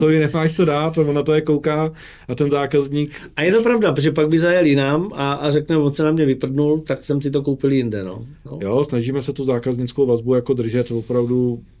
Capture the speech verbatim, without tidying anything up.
to jí nemáš co dát, on na to je kouká a ten zákazník. A je to pravda, protože pak by zajel jinam a, a řekne, on se na mě vyprdnul, tak jsem si to koupil jinde. No. No. Jo, snažíme se tu zákaznickou vazbu jako držet opravdu